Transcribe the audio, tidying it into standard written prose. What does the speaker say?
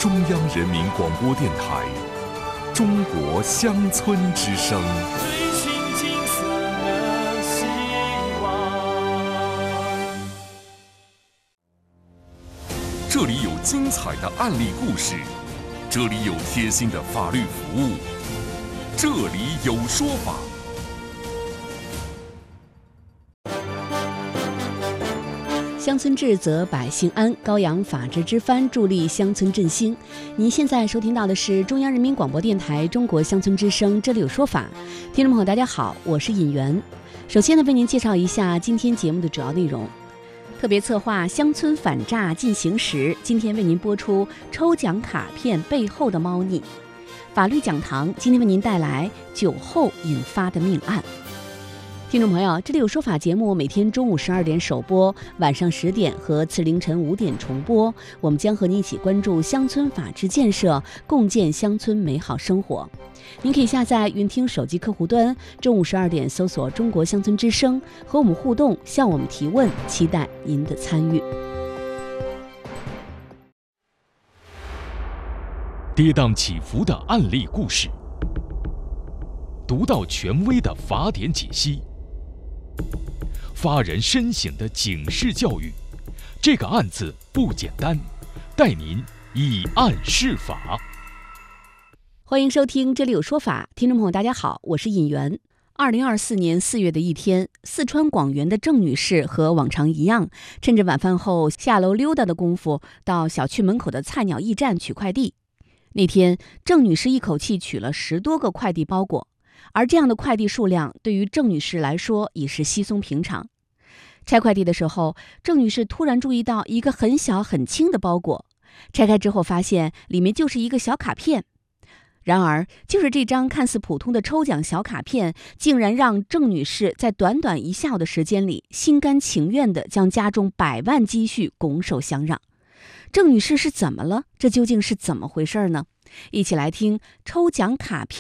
中央人民广播电台中国乡村之声。 追寻金色的希望。 这里有精彩的案例故事，这里有贴心的法律服务，这里有说法。 乡村治则百姓安，高扬法治之帆，助力乡村振兴。您现在收听到的是中央人民广播电台中国乡村之声，这里有说法。听众朋友大家好，我是尹媛。首先呢，为您介绍一下今天节目的主要内容。特别策划乡村反诈进行时，今天为您播出抽奖卡片背后的猫腻。法律讲堂今天为您带来酒后引发的命案。听众朋友，这里有说法节目每天中午12点首播，晚上10点和次凌晨5点重播。我们将和您一起关注乡村法治建设，共建乡村美好生活。您可以下载云听手机客户端，中午12点搜索中国乡村之声，和我们互动，向我们提问，期待您的参与。 跌宕起伏的案例故事，独到权威的法典解析，发人深省的警示教育。这个案子不简单，带您以案释法。 欢迎收听这里有说法，听众朋友大家好，我是尹媛。2024年4月的一天，四川广元的郑女士和往常一样，趁着晚饭后下楼溜达的功夫，到小区门口的菜鸟驿站取快递。那天，郑女士一口气取了10多个快递包裹，而这样的快递数量对于郑女士来说已是稀松平常。拆快递的时候，郑女士突然注意到一个很小很轻的包裹，拆开之后发现里面就是一个小卡片。然而，就是这张看似普通的抽奖小卡片，竟然让郑女士在短短1下午的时间里，心甘情愿地将家中100万积蓄拱手相让。郑女士是怎么了？这究竟是怎么回事呢？一起来听抽奖卡片